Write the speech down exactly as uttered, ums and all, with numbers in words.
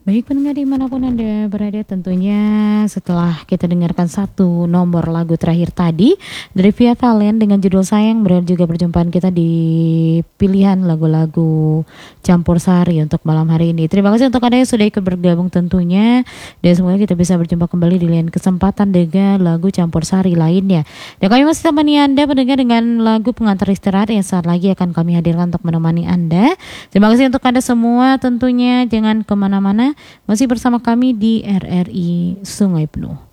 Baik pendengar dimanapun Anda berada, tentunya setelah kita dengarkan satu nomor lagu terakhir tadi dari Via Valen dengan judul Sayang, berat juga perjumpaan kita di pilihan lagu-lagu campur sari untuk malam hari ini. Terima kasih untuk Anda yang sudah ikut bergabung tentunya, dan semoga kita bisa berjumpa kembali di lain kesempatan dengan lagu campur sari lainnya. Dan kami masih temani Anda pendengar dengan lagu pengantar istirahat yang saat lagi akan kami hadirkan untuk menemani Anda. Terima kasih untuk Anda semua, tentunya jangan kemana-mana, masih bersama kami di R R I Sungai Penuh.